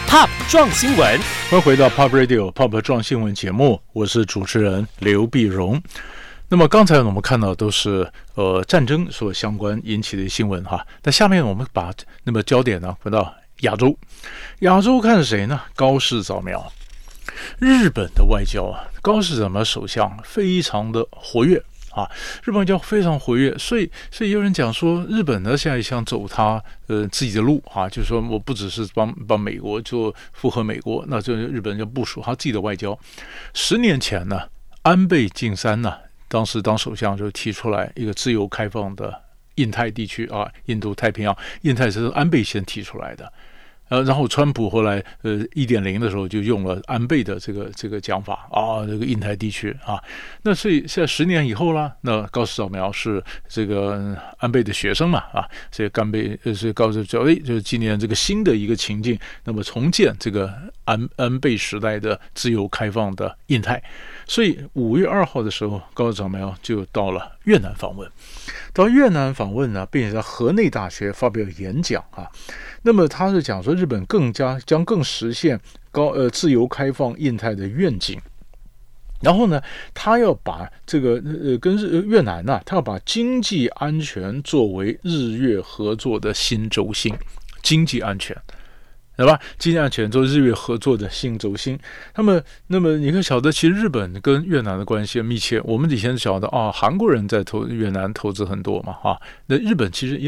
Pop 撞新闻， 欢迎回到 Pop Radio Pop 撞新闻节目，我是主持人刘碧荣。那么刚才我们看到都是战争所相关引起的新闻哈。那下面我们把那么焦点呢回到亚洲，亚洲看谁呢？高市早苗，日本的外交啊，高市早苗首相非常的活跃啊，日本外交非常活跃，所以有人讲说，日本呢现在想走他自己的路啊，就是说我不只是帮美国就附和美国，那就日本就部署他自己的外交。10年前呢，安倍晋三呢，当时当首相就提出来一个自由开放的印太地区啊，印度太平洋，印太是安倍先提出来的。然后川普后来1.0的时候就用了安倍的这个讲法啊，这个印太地区啊，那所以现在10年以后啦，那高市早苗是这个安倍的学生嘛啊，所以高市早苗就是纪念这个新的一个情境，那么重建这个安倍时代的自由开放的印太，所以5月2号的时候，高市早苗就到了越南访问。到越南访问呢，并且在河内大学发表演讲啊。那么他是讲说，日本将更实现自由开放印太的愿景。然后呢，他要把这个跟越南呢，他要把经济安全作为日越合作的新轴心，经济安全。对吧？经济安全做日越合作的新轴心。那么你可晓得，其实日本跟越南的关系密切。我们以前晓得啊，韩国人在越南投资很多嘛，哈。那日本其实也